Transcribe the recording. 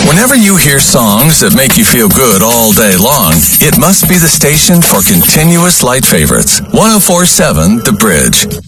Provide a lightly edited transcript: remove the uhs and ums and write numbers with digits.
Whenever you hear songs that make you feel good all day long, it must be the station for continuous light favorites. 104.7 The Bridge.